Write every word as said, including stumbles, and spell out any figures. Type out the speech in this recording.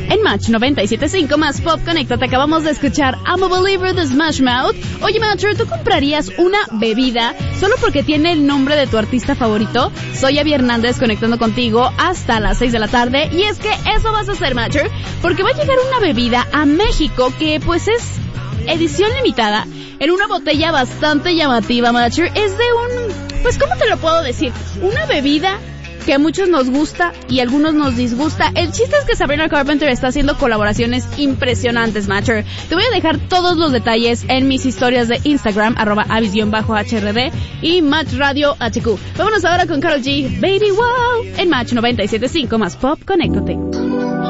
en Match noventa y siete punto cinco más Pop Conéctate. Acabamos de escuchar I'm a Believer de Smash Mouth. Oye, Matcher, ¿tú comprarías una bebida solo porque tiene el nombre de tu artista favorito? Soy Abby Hernández conectando contigo hasta las seis de la tarde. Y es que eso vas a hacer, Matcher, porque va a llegar una bebida a México que pues es edición limitada en una botella bastante llamativa, Matcher. Es de un... pues, ¿cómo te lo puedo decir? Una bebida que a muchos nos gusta y a algunos nos disgusta. El chiste es que Sabrina Carpenter está haciendo colaboraciones impresionantes, Matcher. Te voy a dejar todos los detalles en mis historias de Instagram, arroba avis-H R D y Match Radio H Q. Vámonos ahora con Karol G, Baby Wow, en Match noventa y siete punto cinco más Pop Conéctate.